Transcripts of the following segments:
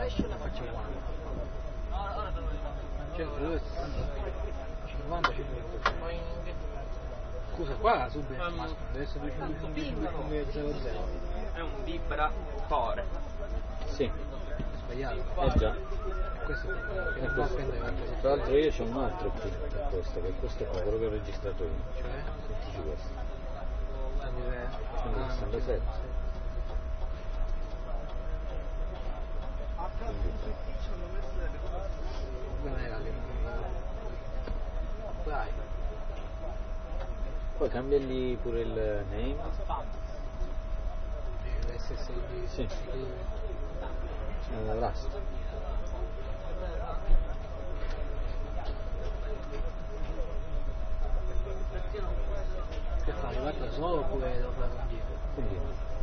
esce la faccia 50, 50. Scusa, qua subito deve essere 2.00. È un vibratore. Sì. Sbagliato. Già. Questo è Tra l'altro io c'ho un altro qui per questo, che questo qua, quello che ho registrato io. Cioè? Sentici questo. Ah, Sono le 7. Dai. Poi cambiagli pure il name. SSD. Sì. Rust. Che fa? Lo guarda solo oppure lo fa con giro? Quindi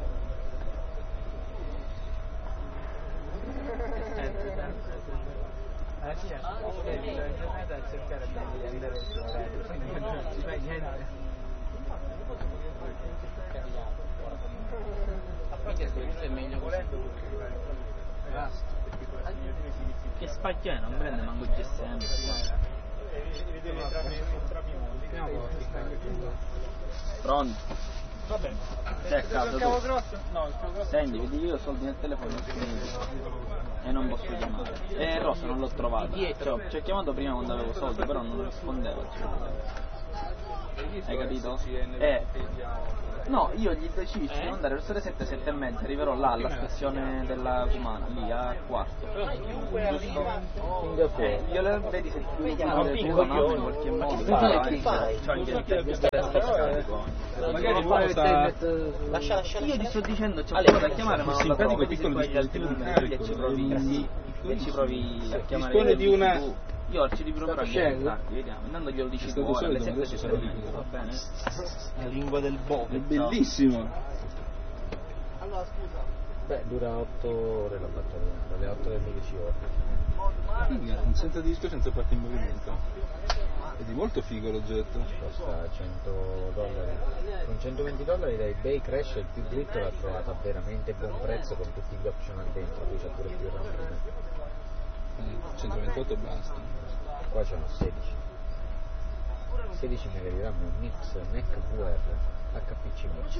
L'internet a cercare di andare su radio, quindi non ci fai niente. È meglio così. Che spacchia non prende manco GSM. Pronto? Va bene. Senti, vedi io ho soldi nel telefono e non posso chiamare. Rosso non l'ho trovato. Ci ho chiamato prima quando avevo soldi, però non rispondeva. Hai capito? No, io gli decisi di andare verso le 7, 7 e mezza, arriverò là alla stazione della Cumana, lì a quarto. Giusto? Io vedi se tu in qualche modo. Lascia. Io ti sto dicendo, c'è qualcosa da chiamare, ma non la trovo. Vedi se sbagli altri numeri e ci provi a chiamare di una... Io ci riproverò a chiamarti, vediamo. Intanto glielo dici tu, alle 7 ci sono dentro, va bene? La lingua del boh, è bellissimo. Allora scusa. beh, dura 8 ore la batteria, dalle 8 alle 12 ore. Senza disco, senza parte in movimento. Ed è molto figo l'oggetto. Costa $100. Con $120 dai Bay Crash il più dritto l'ha trovata a veramente buon prezzo con tutti gli optional dentro, qui c'è pure più RAM. 128 basta. Qua c'hanno 16 mega di RAM, un mix Mac VR HPC mix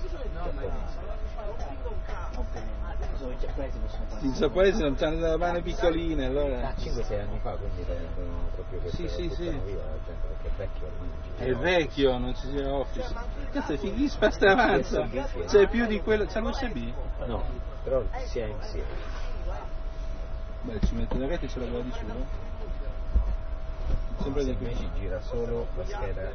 giapponese. I giapponesi non c'hanno le mani piccoline, allora. 5-6 anni fa, quindi tengono proprio che Sì. via la gente, perché è vecchio ormai. È vecchio, non ci sia Office. Cazzo, è fighissima sta avanza. C'è più di quello. C'è l'USB? No, però sia in sì. Beh, ci mette la rete, ce l'aveva di suo. Sembra di qui. Ci gira solo la scheda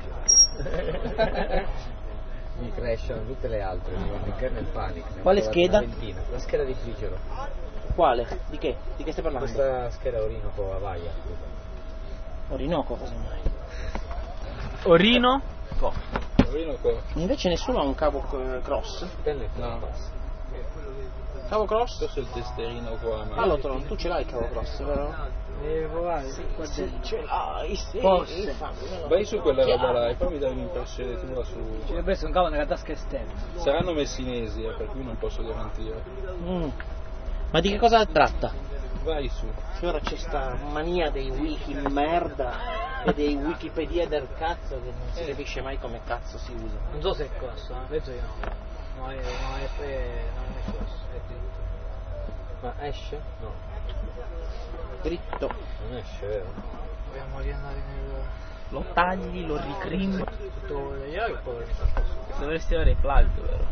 mi crashano tutte le altre, mi vanno in kernel panic. Quale scheda? La scheda di Frigero. Quale? Di che? Di che stai parlando? Questa scheda Orinoco Avaya. Orinoco, cosa mai? Orino? Orinoco. Invece nessuno ha un cavo cross. No. Cavo cross? Questo è il testerino qua. Ma... Allora, tu ce l'hai il cavo cross, vero? Sì, ce l'hai, sì. Forse. Vai su quella roba là e poi mi dai un'impressione tua su. Ci deve essere un cavo nella tasca esterna. Saranno messi in Asia, per cui non posso garantire. Ma di che cosa tratta? Vai su. Che ora c'è sta mania dei wiki merda e dei Wikipedia del cazzo che non si capisce mai come cazzo si usa. Non so se è questo, penso che no. No, non è questo, è dritto. Ma esce? No. Dritto. Non esce, vero? Dobbiamo riandare nel... Lo tagli, lo ricrimi. Tutto vuole tagliare e poi... Dovresti avere i plug, vero?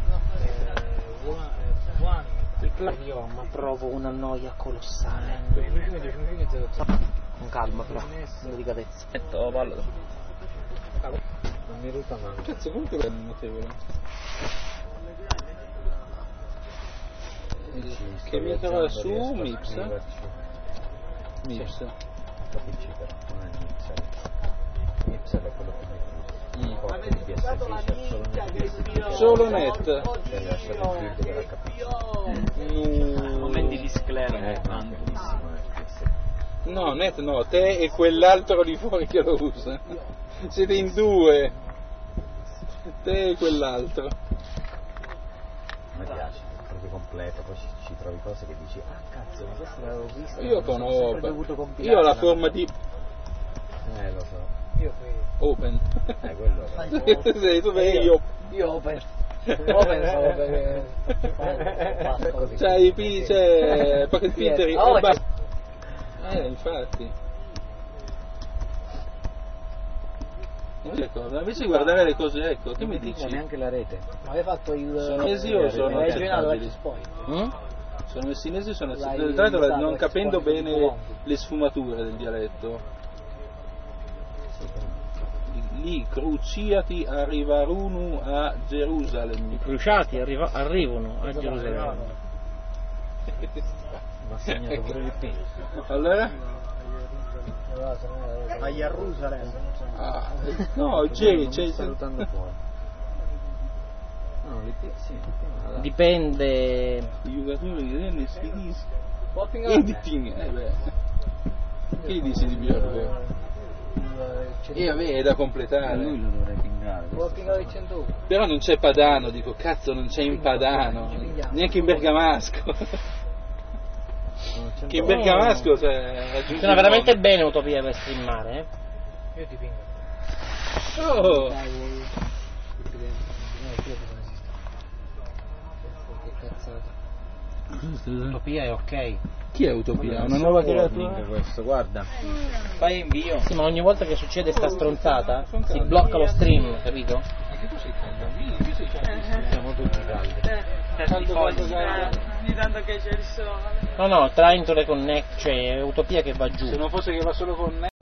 Il plug io ma provo una noia colossale. Con calma però, con delicatezza. Parlo. Non mi ruta manco. Cazzo, comunque è notevole. Che mica va su Mips? Mips. PC però, non è Mixer. Mixer è quello che mi porta di BSC, c'è Solo net. Deve lasciare il feed dell'HPC. Momenti di sclera. Bellissimo, No, net no, te e quell'altro di fuori che lo usa. Siete in due. Te e quell'altro. Mi piace, è proprio completo, poi ci trovi cose che dici, ah cazzo, ma questa l'avevo vista. Io con Open. Io ho la forma di Lo so. Io Open. Quello. Sei tu vedi io. Open pensavo perché C'hai c'è Pocket Peter e basta. Infatti. Invece di guardare le cose, ecco, che mi dici? Neanche la rete. Ma hai fatto il Sono mesi o sono accettabili? Sono messinesi, sono accettabili. Tra l'altro non capendo bene le sfumature del dialetto. Gli cruciati arrivarono a Gerusalemme. I crociati arrivano a Gerusalemme. Ma ha segnato pure il P. Allora? A Gerusalemme. No, c'è salutando fuori. No, l'IP sì. Dipende. I giocatori editing. Che dici di Björk? Vabbè, è da completare. Lui lo dovrei pingare. Però non c'è Padano, dico, cazzo, non c'è in Padano, neanche in Bergamasco. Che in Bergamasco funziona veramente bene Utopia per streamare, Io ti pingo. Oh! Che cazzata. Utopia è ok. Chi è Utopia? Una nuova creatura? Questo, guarda. Fai invio. Sì, ma ogni volta che succede sta stronzata si blocca lo stream, capito? Siamo tutti caldi. Ogni tanto che c'è il sole. No, tra entro le connect, cioè Utopia che va giù. Se non fosse che va solo con me.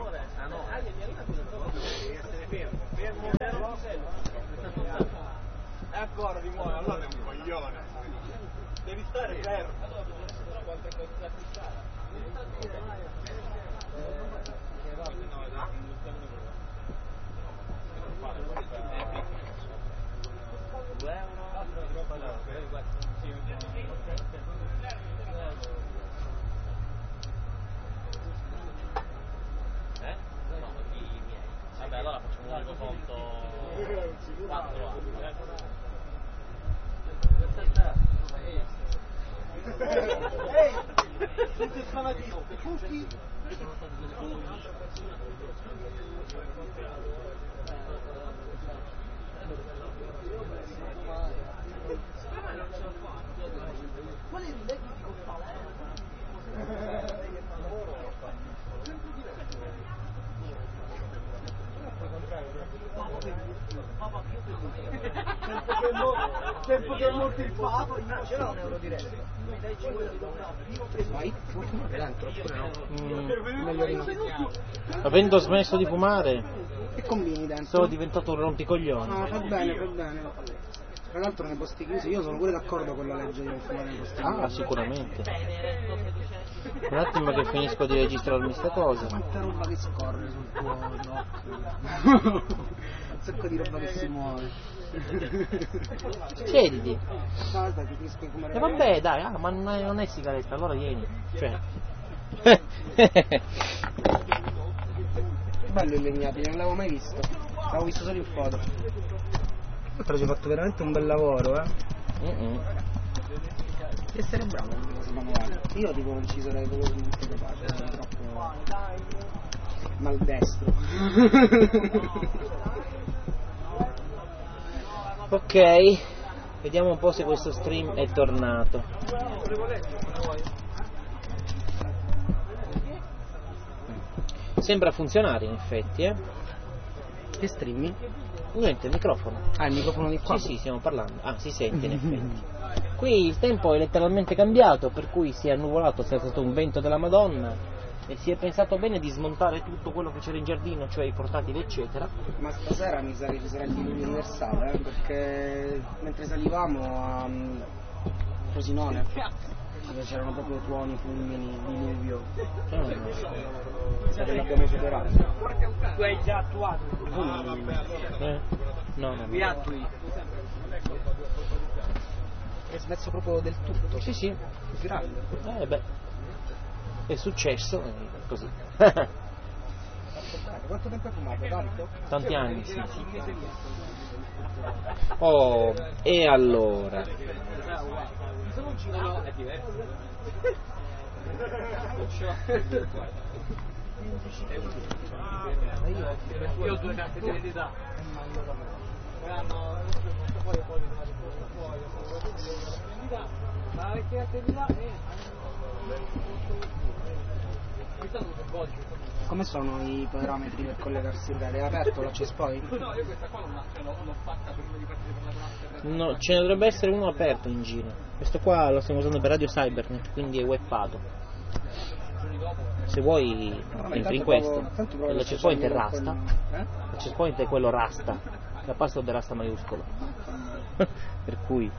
Ancora di buono, allora è un coglione. Devi stare fermo. Vabbè, allora facciamo un unico conto 4 anni. Tempo che è morto il Papa, c'era un euro diretto. Vai? Dentro oppure no? Meglio di no. Avendo smesso di fumare, Che combini dentro? sono diventato un rompicoglioni. No, fa bene, fa bene. Tra l'altro nei posti chiusi io sono pure d'accordo con la legge di non fumare nei posti chiusi. Ah, sicuramente. Un attimo che finisco di registrarmi sta cosa. Quanta roba che scorre sul tuo occhio. Un sacco di roba che si muove. Siediti. No, aspetta, ti finisco di fumare. E vabbè, dai, ma non è sigaretta, allora vieni. Cioè. Bello il legnabile, non l'avevo mai visto. L'avevo visto solo in foto. Però ci hai fatto veramente un bel lavoro, Devi essere bravo con questo manuale. Io tipo non ci sarei proprio capace, sono troppo maldestro. Ok, vediamo un po' se questo stream è tornato. Sembra funzionare in effetti, Che streammi? Niente, il microfono. Ah, il microfono di qua? Sì, stiamo parlando. Ah, si sente in effetti. Qui il tempo è letteralmente cambiato, per cui si è annuvolato, c'è stato un vento della Madonna e si è pensato bene di smontare tutto quello che c'era in giardino, cioè i portatili eccetera. Ma stasera mi sa che ci sarà il diluvio universale, perché mentre salivamo a Frosinone dove c'erano proprio tuoni, fulmini, diluvio. Mi sa che l'abbiamo superato. Tu hai già attuato. No. Mi attui. È smesso proprio del tutto. Sì. Grande. Beh, è successo così. Quanto tempo hai fumato? Tanto? Tanti anni, sì. Oh, e allora? Io ho 2 carte di identità. Come sono i parametri per collegarsi in rete? È aperto l'access point? No, io questa qua l'ho fatta prima di partire per la classe. No, ce ne dovrebbe essere uno aperto in giro. Questo qua lo stiamo usando per Radio Cybernet, quindi è webpato. Se vuoi entri in questo. L'access point è Rasta. L'access point è quello Rasta. La password è Rasta maiuscolo. Per cui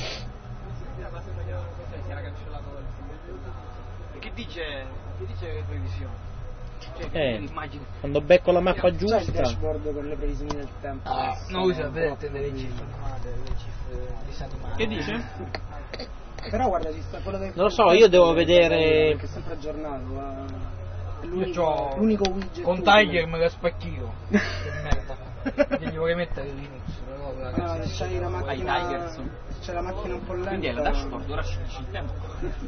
Che dice le previsioni? quando becco la mappa C'è il giusta. dashboard con le previsioni del tempo. Non usa vedete delle cifre di settimana. Che dice? Però guarda, ci sta quello del... Non lo so, io devo vedere. Che è sempre aggiornato. È L'unico widget. con Tiger me lo spacchio. Che merda. Gli vorrei mettere Linux. Ah, se c'hai la macchina. Ai Tigers. C'è la macchina un po' lenta. Quindi è la dashboard, ora sceglici il tempo.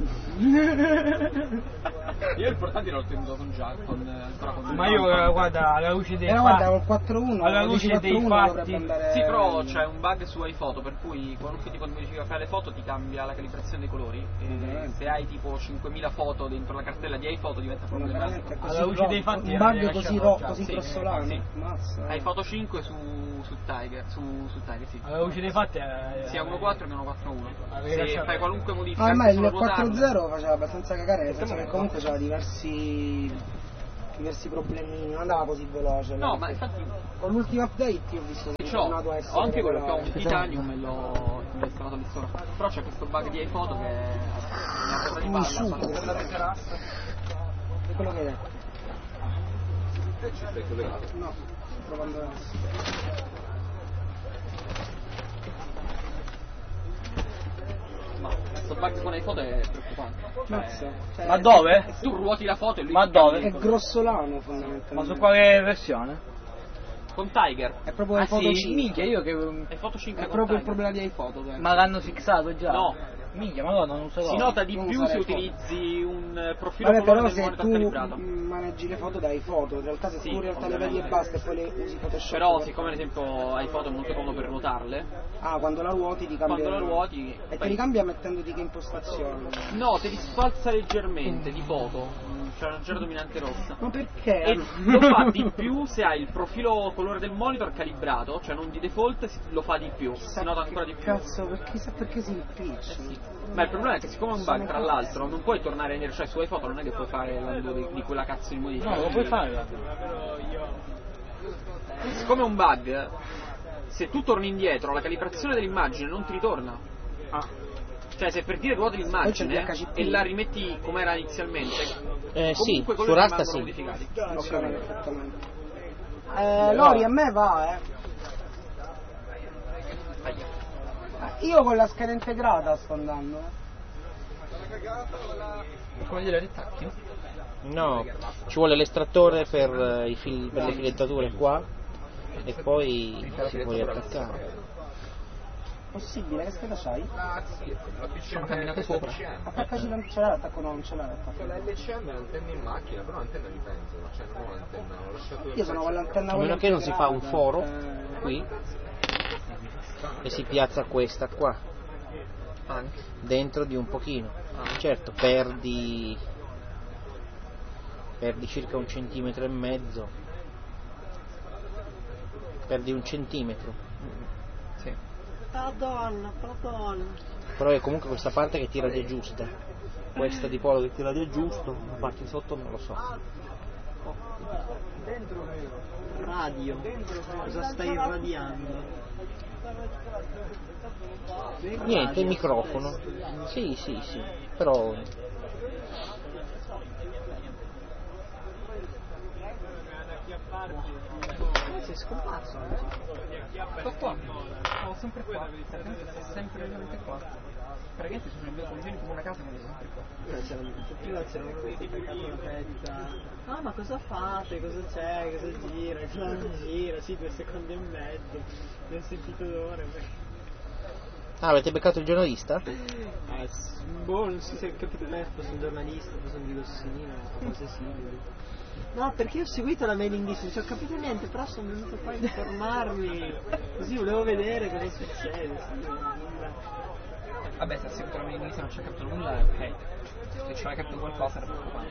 Io il portatile l'ho tenuto ancora con Ma io guarda, alla luce dei guarda, col 4.1 alla luce dei fatti. Sì, però c'è un bug su iPhoto per cui quando modifica fare le foto ti cambia la calibrazione dei colori e se hai tipo 5000 foto dentro la cartella di iPhoto diventa problematico. Alla luce dei fatti un bug così sì, grossolano. sì. Mazza. iPhoto 5 su Tiger, su Tiger, sì. Alla luce dei fatti sia 1.4 che 1.4.1. Se lasciato. fai qualunque modifica Ah, ma anche il solo ruotarlo. 4.0 faceva abbastanza cagare, nel senso che comunque c'era diversi problemini, non andava così veloce. No, ma infatti con l'ultimo update io ho visto che è tornato a essere ho anche quello che ho un veloce. Titanium e l'ho installato lì sopra. Però c'è questo bug di iPhoto che è una cosa di palla. È quello che hai detto. Ci stai collegato? No, sto provando adesso. Ma questo bug con iPhoto è preoccupante. Mazza. Cioè, Ma dove? Tu ruoti la foto e lui Ma ti dove? È grossolano fondamentalmente. Ma su quale versione? con Tiger. È proprio iPhoto 5. Minchia, io che... iPhoto 5 È con proprio il Tiger. problema di iPhoto. Ma l'hanno fissato già? No. Minchia, ma no, non userò. Si nota di Non più usare se iPhoto. utilizzi un profilo Vabbè, colore però del se monitor tu calibrato. maneggi le foto dai foto, in realtà se Sì, tu in realtà le vedi e basta e poi le usi Photoshop. Però siccome ad esempio iPhoto è molto comodo per ruotarle, quando la ruoti ti cambia. quando la ruoti E te fai- li cambia mettendoti che impostazione? no, te li sfalza leggermente di foto, c'è una leggera dominante rossa. Ma perché? E lo fa di più se hai il profilo colore del monitor calibrato, cioè non di default, lo fa di più, si nota ancora di più. Cazzo, chissà perché si impiccia. Ma il problema è che siccome è un bug, tra l'altro, non puoi tornare indietro, cioè su iPhoto non è che puoi fare l'undo di quella cazzo di modifica. No, lo puoi fare. Siccome è un bug, se tu torni indietro, la calibrazione dell'immagine non ti ritorna. Cioè se per dire ruoti Poi l'immagine c'è il DHCP. e la rimetti come era inizialmente, Sì, comunque su quelli Rasta rimangono sì. modificati. Ok, perfettamente. Lori, a me va, Io con la scheda integrata sto andando. Come dire, ritacchi? No, ci vuole l'estrattore per, per le filettature qua e poi si può riattaccare. Possibile, che scheda c'hai? Sono camminato sopra. Attaccaci ce l'hai l'attacco? No, non ce l'hai l'attacco. C'è la LCM è l'antenna in macchina, però l'antenna di pentola, cioè non ho l'antenna, ho lasciato Io sono con l'antenna A meno che non si fa un foro integrata. qui e si piazza questa qua dentro di un pochino. Certo, perdi circa 1,5 centimetri, perdi 1 centimetro. Sì. Madonna. Però è comunque questa parte che tira di giusta, questa di polo che tira di giusto, la parte di sotto non lo so. Radio. Cosa stai irradiando? Niente, il microfono. Sì, però Sei scomparso. Sto qua, sono sempre qua, sempre qua. praticamente sono in due condizioni come una casa come sempre qua. C'erano questi attaccati alla testa. Ah, ma cosa fate? Cosa c'è? Cosa gira? Cosa non gira? Sì, 2 secondi e mezzo. Ne ho sentito d'ore. Ah, avete beccato il giornalista? Non so se capite me, fosse un giornalista, fosse un digossino, cose simili. No, perché ho seguito la mailing list, non ci ho capito niente, però sono venuto qua a informarmi. Così volevo vedere cosa succede. Vabbè, se ha seguito la mailing list e non ci ha capito nulla, ok. Se ci ha capito qualcosa era preoccupante.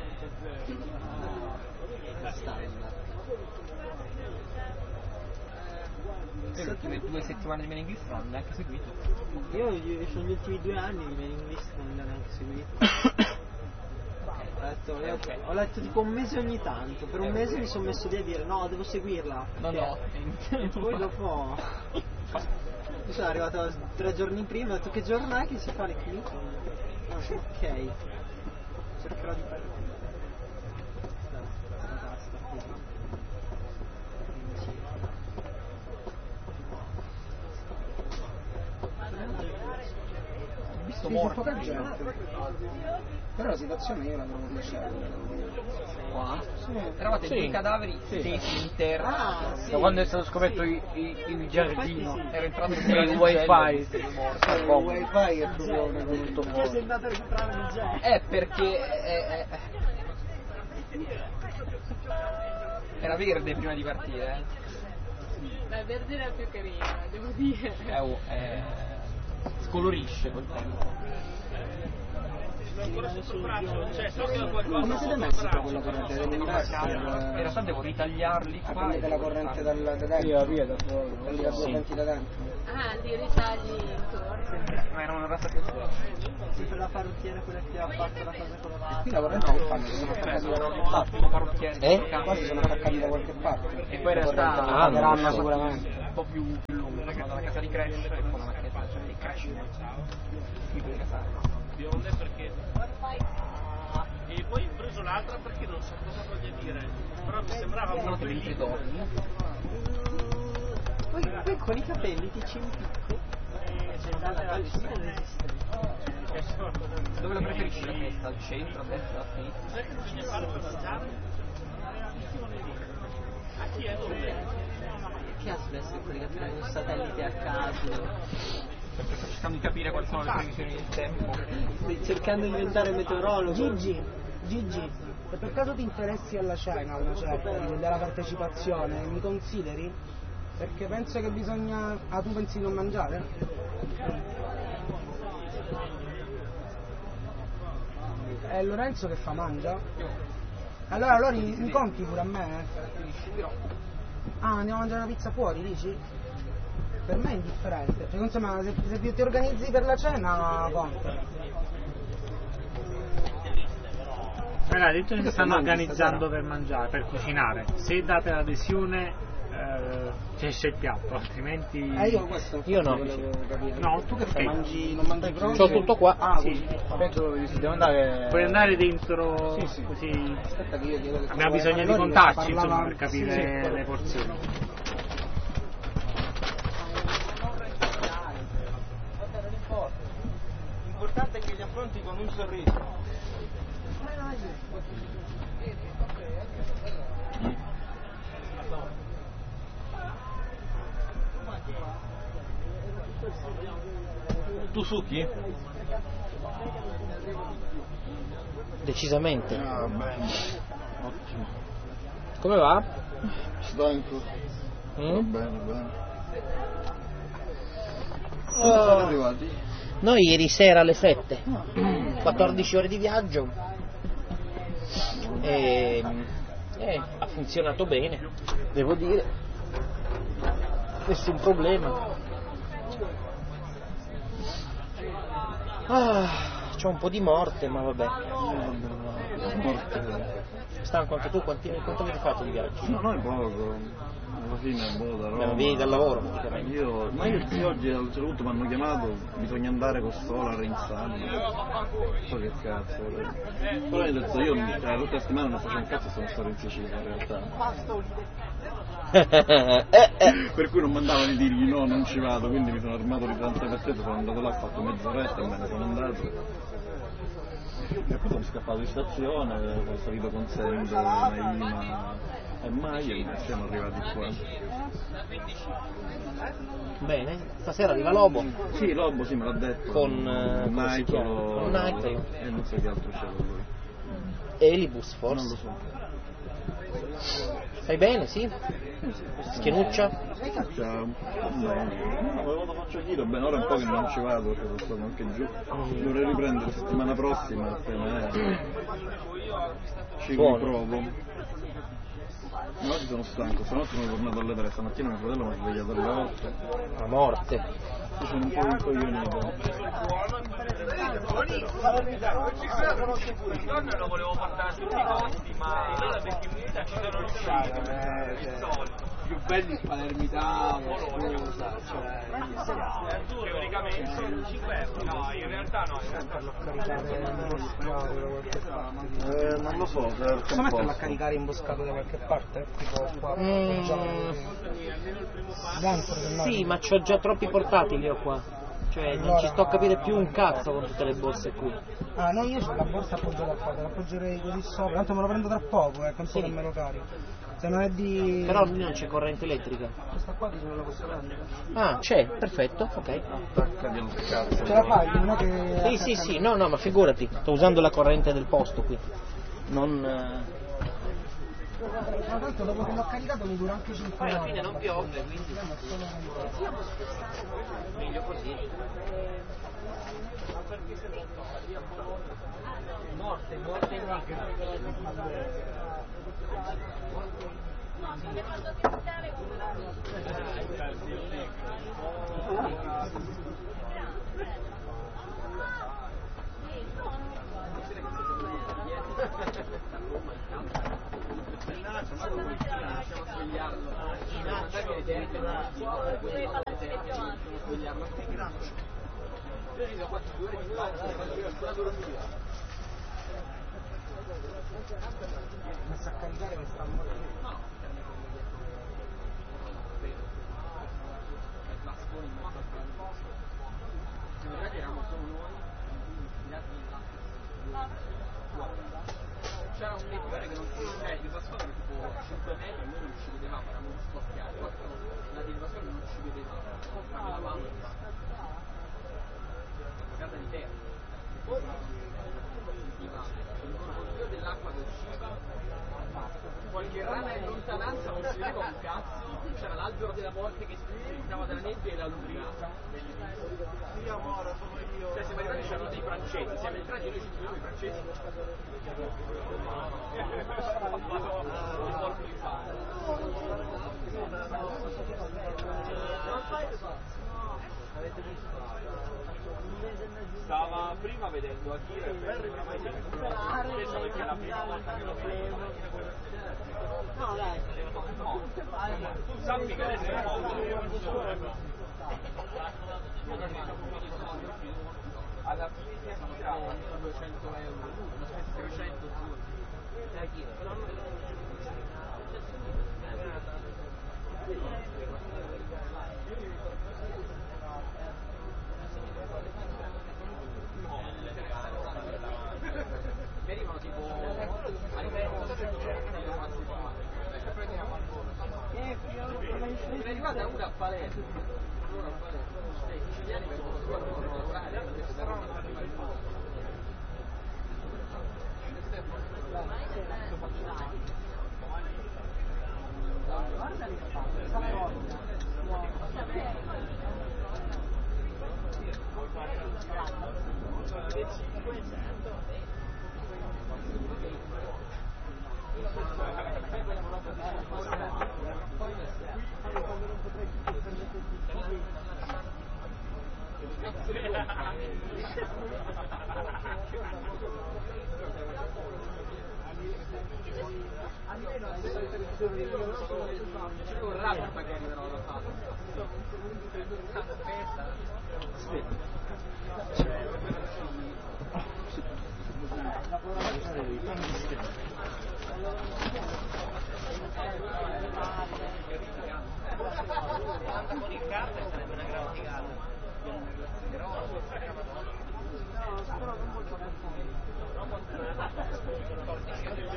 Io le ultime 2 settimane di mailing list non l'ho neanche seguito. Io sono gli ultimi 2 anni di mailing list non l'ho neanche seguito. Ho letto tipo un mese ogni tanto, per un mese mi sono messo lì a dire no, devo seguirla. No. Poi dopo io sono arrivato 3 giorni prima, ho detto che giorno è che si fa le clip? Ok, cercherò di fare. Visto morto. Poca gente. Però la situazione io la trovo piacevole. Qua? Eravate 2 cadaveri stesi in terra. Da quando è stato scoperto il giardino era entrato in il wifi. Il wifi è proprio un venuto fuori. Sei andato a recuperare il gel? Perché era verde prima di partire. La verde era più carina, devo dire. Scolorisce col tempo. Come siete messi con quella corrente? In realtà devo ritagliarli qua. Prendete la corrente da dentro? Via da fuori. Prendi la corrente da dentro? Ah, li ritagli intorno. Ma era una razza più fuori. Sì, per la parrucchiera quella che ha fatto la cosa colorata. Qui la corrente che fanno? Sono attaccati da qualche parte? Parrucchiere. Qua si sono attaccati da qualche parte. E poi in realtà andranno sicuramente. Un po' più lungo, perché vado alla casa di Crash e poi la macchinetta di Crash. Tipo di casare. E poi ho preso l'altra perché non so cosa voglia dire, però mi sembrava molto bellino. Poi con i capelli ti ci impicco. Dove la preferisci la testa? Al centro, a destra, a sinistra? Bisogna farlo per mangiare. A chi è dove? Che ha spesso collegati con un satellite a caso? Perché sto cercando di capire quali sono le previsioni del tempo. Stai cercando di diventare meteorologo. Gigi, se per caso ti interessi alla cena una certa, della partecipazione, mi consideri? Perché penso che bisogna... Ah, tu pensi di non mangiare? È Lorenzo che fa mangia? Allora mi conti pure a me? Ah, andiamo a mangiare una pizza fuori, dici? Per me è indifferente, cioè, insomma, se ti organizzi per la cena, conta. Ragazzi, detto che si stanno organizzando per mangiare, per cucinare, se date l'adesione c'è il piatto, altrimenti... Io no. No, tu che fai? Non mangi proprio? C'ho tutto qua. Ah, sì. Penso che devo andare... Puoi andare dentro, sì. Così... Aspetta che io chiedo che Abbiamo bisogno di contarci, insomma, per capire le porzioni. L'importante è che li affronti con un sorriso. Tu succhi? Decisamente. Ah, bene. Ottimo. Come va? Stanco. Va bene. Come sono arrivati? Noi ieri sera alle 7, 14 ore di viaggio e ha funzionato bene, devo dire, nessun problema. C'ho un po' di morte, ma vabbè. Stanco anche tu? Quanto avete fatto di viaggio? No, noi poco. Alla fine da Roma. Vieni dal lavoro praticamente. Io oggi a un certo punto mi hanno chiamato, bisogna andare con Solar in Sardegna. So che cazzo. Però io ho detto, io tutta la settimana non faccio un cazzo, sono stato in Sicilia in realtà. Per cui non mandavo di dirgli no, non ci vado, quindi mi sono armato di tanta pettetta, sono andato là, ho fatto mezz'oretta e me ne sono andato. E poi sono scappato di stazione, sono salito con Sendo, Naima e Maya e siamo arrivati qua. Bene, stasera arriva Lobo. Sì, Lobo sì, me l'ha detto. Con Nightolo Nightolo. E non so che altro c'è con lui. Elibus forse? Non lo so. Stai bene, sì? Schienuccia? Ciao. No, lo faccio dire, bene, ora è un po' che non ci vado, che sono stato anche giù. Dovrei riprendere settimana prossima, appena ci riprovo. Oggi sono stanco, stanotte sono tornato alle 3, stamattina mio fratello mi ha svegliato alle 8. La morte. Io sono un po' incoglionito. Non lo volevo portare a tutti i costi, ma perché in ci sono riusciti. Più belli palermitano, scusa, teoricamente 5 euro, no, in realtà no, Non lo so, posso metterla a caricare imboscato da qualche parte? Tipo qua, sì, ma c'ho già troppi portatili io qua. Cioè non ci sto a capire più un cazzo con tutte le borse qui. Ah no, io ho la borsa appoggiata qua, te la appoggerei così sopra, tanto me lo prendo tra poco, un po' che me lo carico. Se non è di... Però lì non c'è corrente elettrica. Questa qua dice non la posso prendere. Ah, c'è, perfetto, ok. Attaccati al cazzo. Ce la fai? Non è che... Sì, no, ma figurati, sto usando la corrente del posto qui. Non... Ma tanto dopo che l'ho caricato mi dura anche 5 ore. Alla fine non piove, quindi... Meglio così. Morte Messa a caricare che sta morendo. C'era un lettore che non si il bastone tipo 5 metri e noi non ci vedevamo, eravamo scoppiati, la del bastone non ci vedevamo, camminavamo casa di terra, sentiva dell'acqua che usciva, qualche rana in lontananza non si vedeva un cazzo, c'era l'albero della morte che spuntava dalla nebbia e la lumina. Cioè siamo arrivati, c'erano dei francesi, siamo entrati e noi ci troviamo i francesi. Stava prima vedendo Akira e non era mai sentito, penso perché è la prima volta che lo vedo. No dai, no, tu sappi che adesso è molto alla fine si tirava 200 euro, 300 venivano tipo è arrivata una a Palermo, i siciliani vengono qua a lavorare, questa roba per fare il fatto.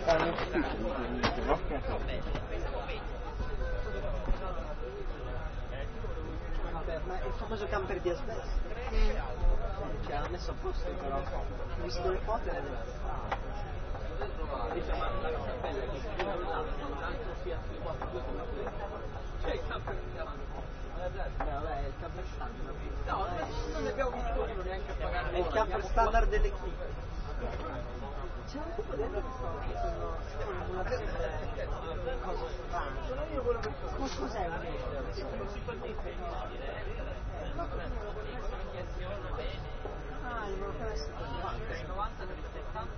Ma il famoso camper di asbesto. Cioè, l'ha messo a posto però. Ho visto le foto e c'è il camper vabbè, il camper standard. No, non ne abbiamo visto uno neanche a pagare. È il camper standard dell'equipe. C'è un tipo dentro che sono una cosa strana. Cos'è una ah, il Morfest 90 per il 70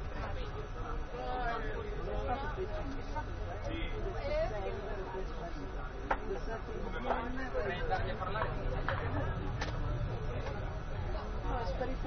vorrei andargli a parlare no, è sparito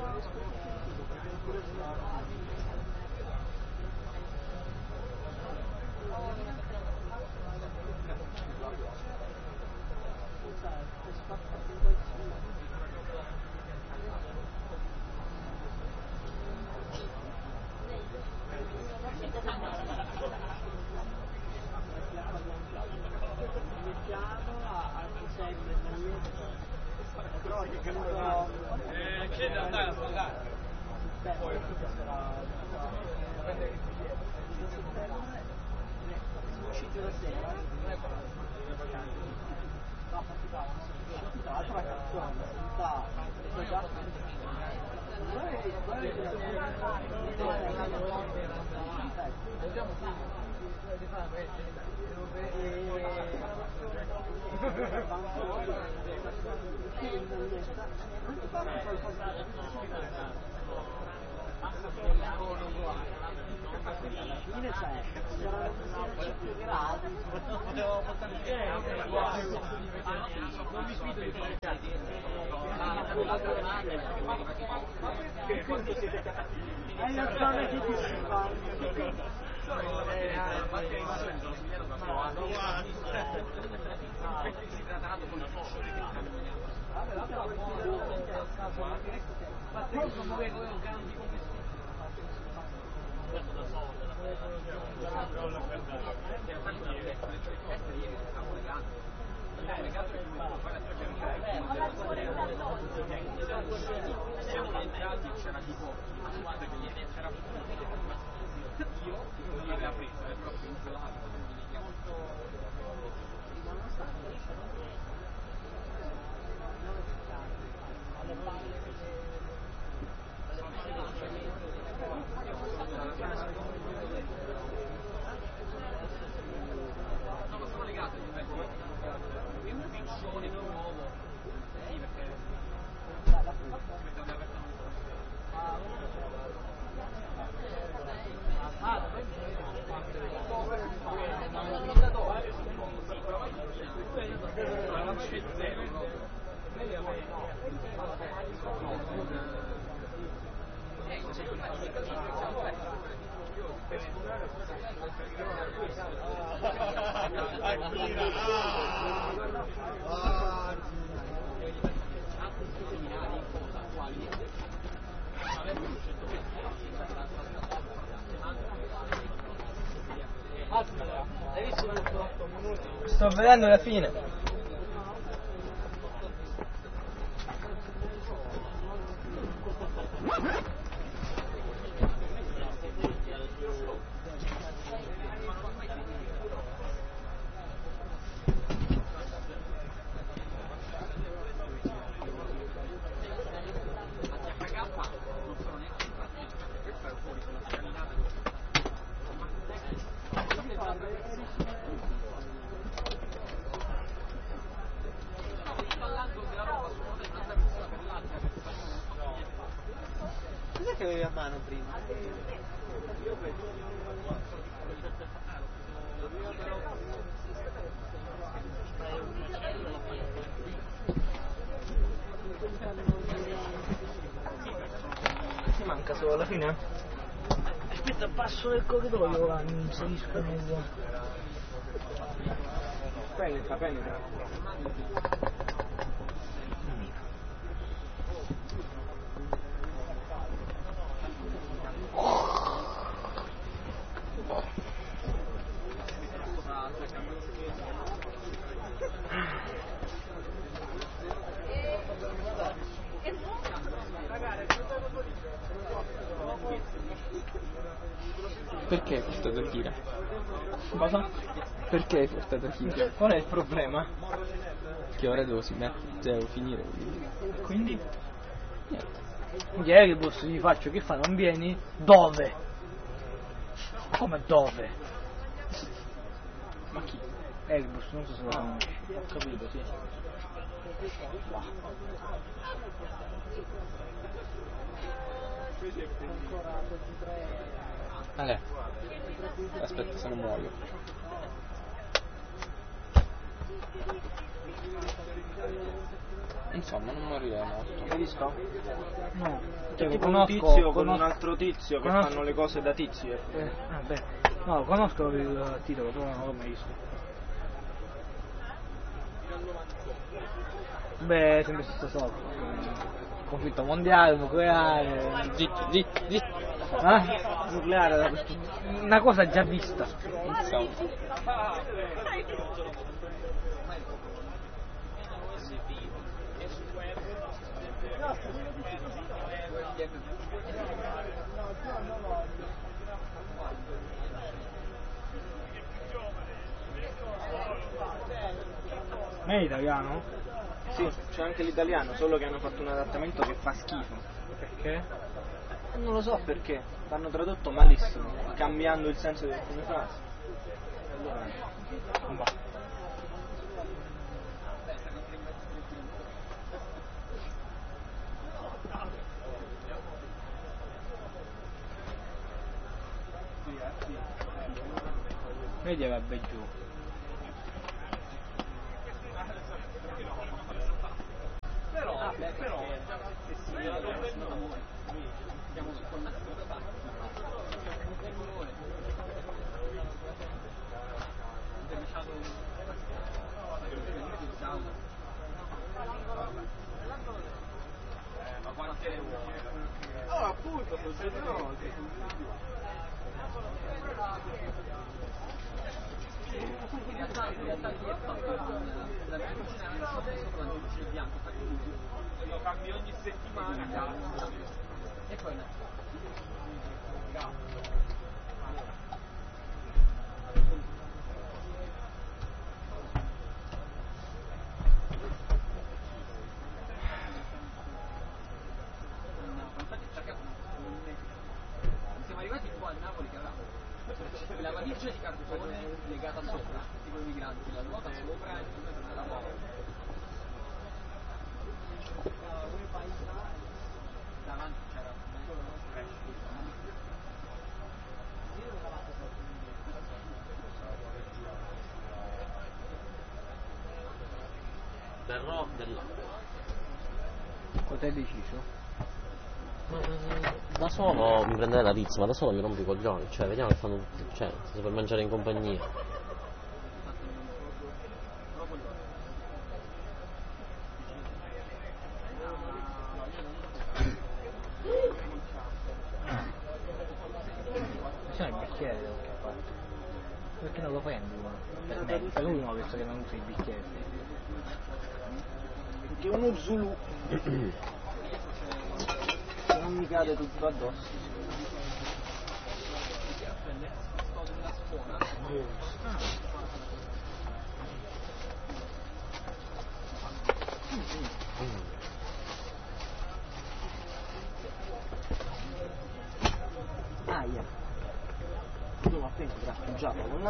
Sto vedendo la fine. Cos'è che avevi a mano prima? Ti manca solo alla fine? Aspetta, passo nel corridoio, va, mi inserisco nel... Penetra. Perché portato a Kira? Cosa? Perché hai portato a Kira? Qual è il problema? Che ora devo finire. Quindi? Niente. Quindi Erebus gli faccio, che fa? Non vieni? Dove? Come dove? Ma chi? Erebus, non so se lo conosci. Ho capito, sì. Aspetta, se non muoio. Insomma, non morirei morto. Hai visto? No. C'è tipo un tizio con un altro tizio che fanno le cose da tizio. No, conosco il titolo, però non l'ho mai visto. Beh, sempre stesso solco. Conflitto mondiale, nucleare. Zitti. Nucleare, una cosa già vista. Ma è italiano? Sì, c'è anche l'italiano, solo che hanno fatto un adattamento che fa schifo. Perché? Non lo so perché, l'hanno tradotto malissimo, cambiando il senso di alcune frasi. Allora, non va. Vedi vabbè giù. Però ma quante ne vuoi? Oh, appunto, sono generosi. In realtà lì è fatto la cucina era sopra la cucina bianca, lo cambi ogni settimana. E poi no. Siamo arrivati qua a Napoli che avevamo la valigia di cartone legata sopra, tipo i migranti, la ruota sopra e la ruota. Davanti c'era Verrò del... Cosa hai deciso? Da solo mi prenderei la pizza, ma da solo mi rompo i coglioni, cioè vediamo che fanno tutti, cioè, se per mangiare in compagnia. C'è il bicchiere da qualche parte. Perché non lo prendi uno? Per uno visto che non usa i bicchieri. Perché uno Zulu non mi cade tutto addosso. Aia, sono appena grattugiato con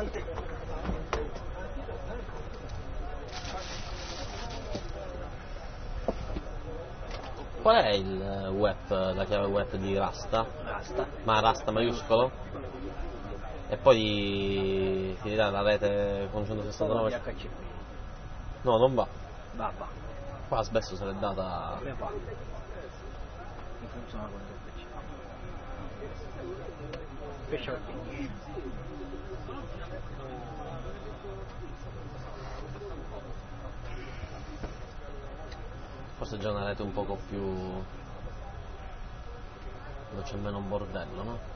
Qual è il web, la chiave web di Rasta? Rasta. Ma Rasta maiuscolo? E poi ti dà la rete con 169? No, non va. Va. Qua spesso se l'è data... Come fa? Non funziona con il PC. Special 15. Forse è già una rete un poco più... dove c'è meno bordello, no?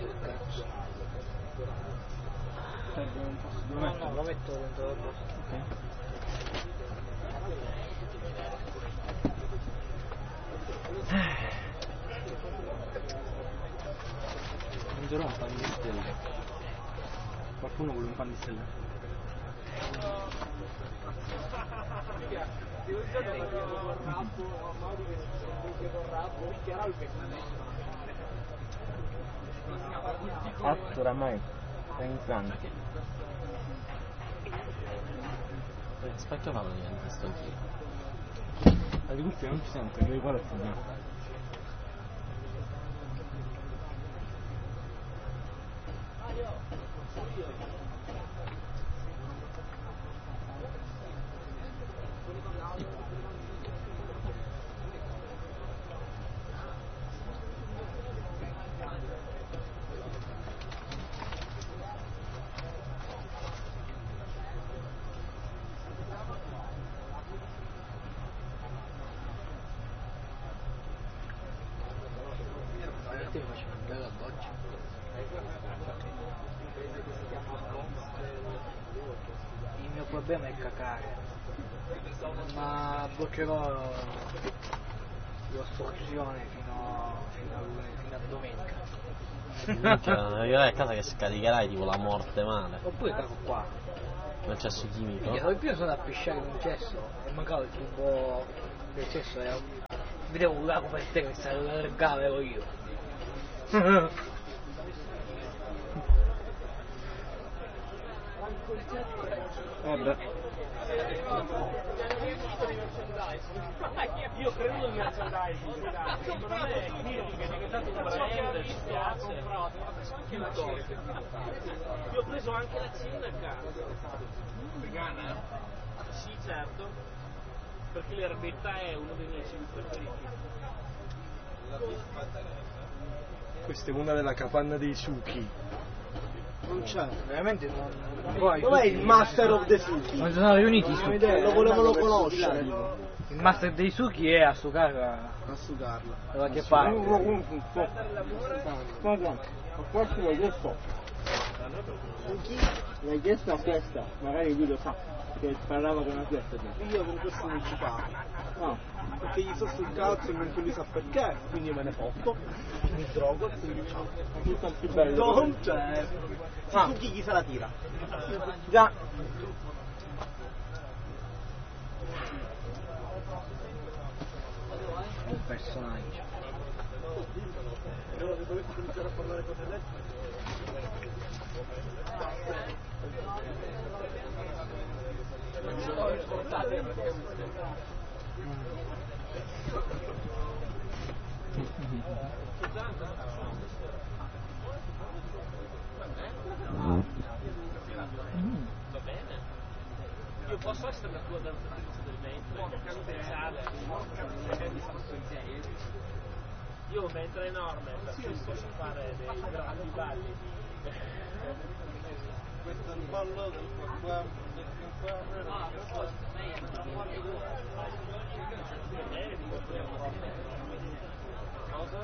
cazzo. No, lo metto dentro la borsa. Mangerò un pan di stelle. Qualcuno vuole un pan di stelle? Oramai pensando. Aspetta un attimo niente sto giro. La di cuffia non ci sente, devi fare il problema. Il mio problema è cacare, ma bloccherò l'ostruzione fino a domenica. Arriverai a casa che scaricherai tipo la morte male. Oppure cago qua. Un cesso chimico. Io prima sono a pisciare in un cesso e mancava il tubo del cesso e vedevo un lago per te che stava allargando, ero io. Vabbè. Io credo nel merchandising, secondo me è diventato un brand, ci piace. Io ho preso anche la cinnaka vegana. Sì, certo, perché l'erbetta è uno dei miei cibi preferiti. Questa è una della capanna dei suchi. Non c'è. Veramente non. Dov'è il Master of the Suki? Non sono riuniti i suki. Lo volevano conoscere. Il Master dei suki è a sucarla. A sugarla. Da che parte? Forse l'hai chiesto. L'hai chiesto a questa, magari lui lo sa, che parlava con una questa. Io con questo non ci parlo. No, perché gli sto sul cazzo e non lui sa perché, quindi me ne fotto, mi drogo e quindi ciao. Tutto più bello. Non c'è. Chi se la tira? Già. Un personaggio. Allora se dovessi cominciare a parlare cose adesso. Va bene. Io posso essere la tua danzatrice del ventre speciale. Io ho un ventre enorme, per cui posso fare dei grandi balli. Questo è un ballo del qua. Cosa?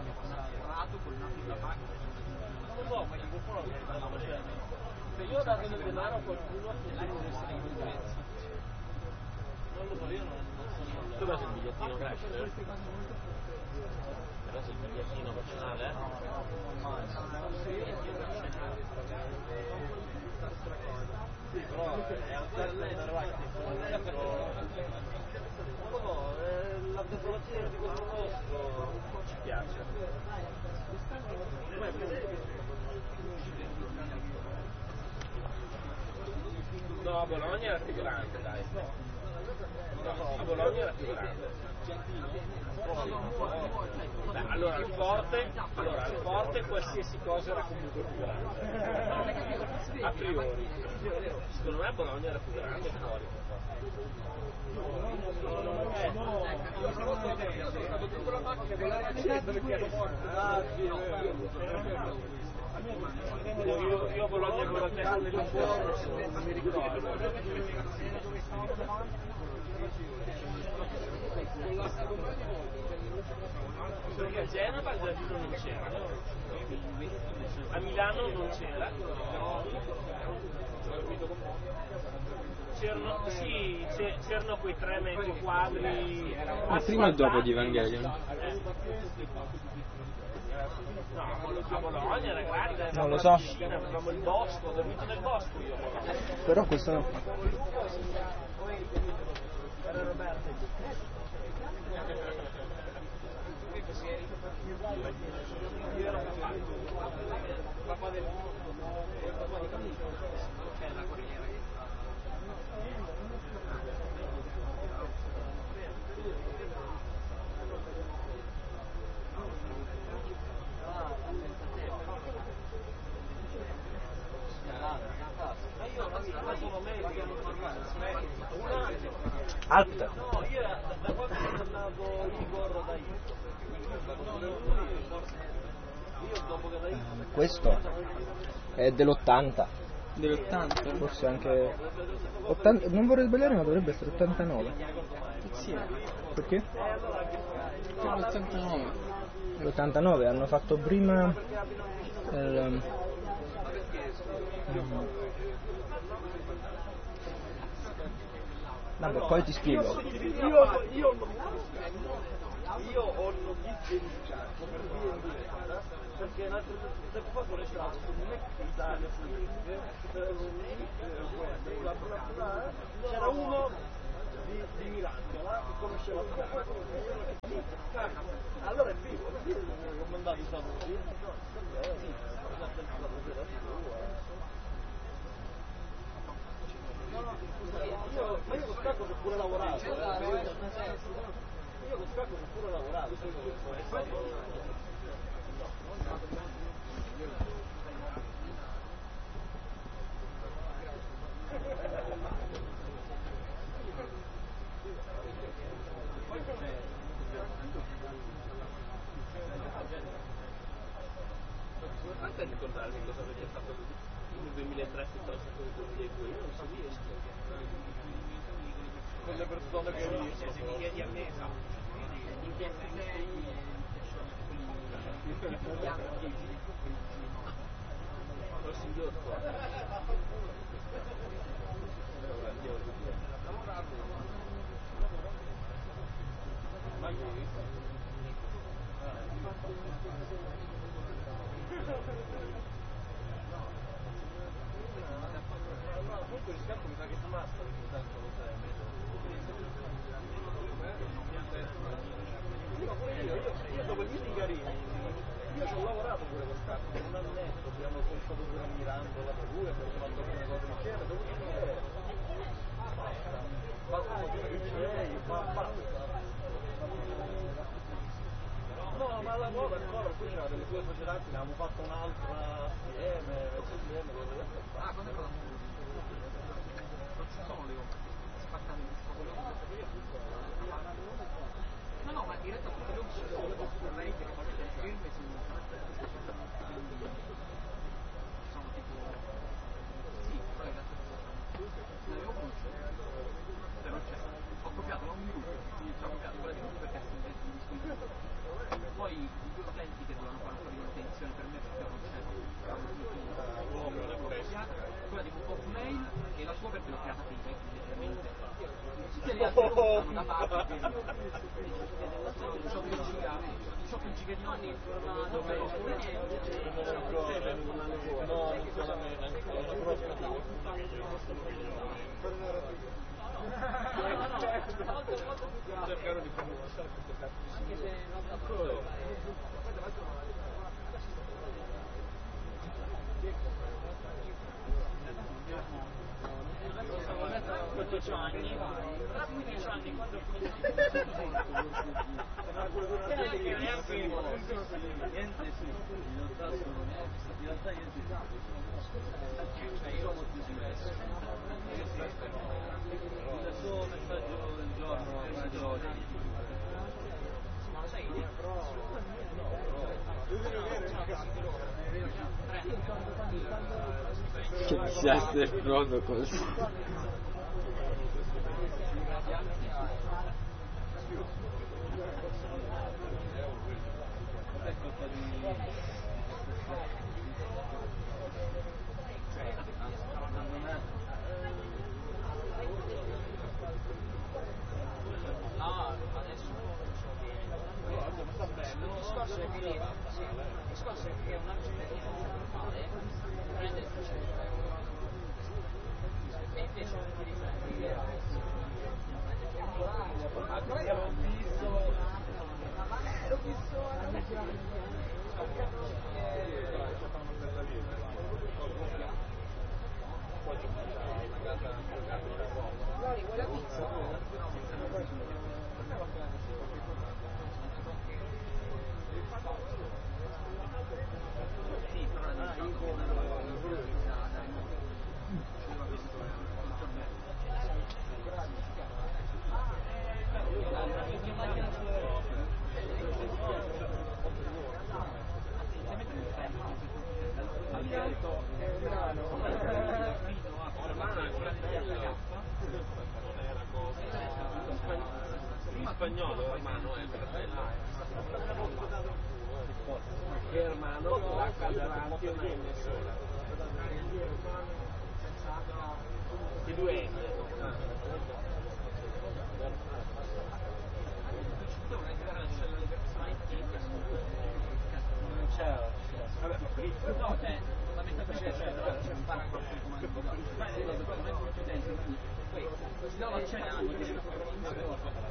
Non lo so, ma io può se io ho dato del denaro a qualcuno che deve essere in convivenza. Non lo so, io non sono. Tu hai preso il bigliettino cash? Hai preso il bigliettino personale? Sì, però è alternate la decorazione di questo posto ci piace. No, a Bologna era più grande, dai. No, a Bologna era più grande. Beh, allora al forte qualsiasi cosa era comunque più grande. A priori. Secondo me a Bologna era più grande fuori. Io a Bologna con la testa del fuoco non mi ricordo. Perché a Genova il giardino non c'era, a Milano non c'era, c'erano quei 3 metri quadri. Ma prima o dopo di Evangelion? No, quello di Bologna era grande, non lo so. avevamo il bosco, ho dormito nel bosco io. Però questo no. Alta. No, io da quando sono andato Igor da io dopo che da Questo è dell'80. Dell'80? Forse anche 80, non vorrei sbagliare, ma dovrebbe essere 89. Sì. Perché? L'89. L'89 hanno fatto prima vabbè, poi ti spiego. Io ho notizie di Giacomo per via indiretta, perché un altro tempo fa sono stato su Italia, c'era uno di Mirandola che conosceva allora è vivo, ho mandato i saluti. Ma io con Scacco ho pure lavorato, io con Scacco ho pure lavorato, Basta ricordarmi cosa avete fatto nel 2003 piuttosto che nel 2002, io non so riesco. Con le persone che ho visto. Se mi chiedi a me, io dopo il meeting io ci ho lavorato pure con Scacco, un annetto, abbiamo portato pure a Mirandola da lui, abbiamo fatto alcune cose insieme, dopodiché basta che c'è, basta. No, ma la nuova ancora, poi c'era delle due precedenti, ne avevamo fatto un'altra assieme, ah, quando è cosa? Non ci sono le spaccate di no, ma diretto tutte le opzioni vorrei che le firme sono tipo sì, però in realtà l'avevo conosciuto però ho copiato un minuto ci ho copiato quella di tutti perché sono di discussione poi i due utenti che dovevano fare un po' di manutenzione per me perché non c'è quella di un mail e la sua perché l'ho creata prima letteralmente tutte le altre stanno da parte so che giga di nonni cercare di farmi passare questo cazzo anche se non tra 15 anni quando niente sì in realtà niente cioè io sono molto diverso il suo messaggio del giorno ma lo sai Che disastro è proprio così. Spagnolo Romano è fratello Germano la davanti una N sola di due N non c'è no c'è fondamentalmente c'è un paragone no non c'è anche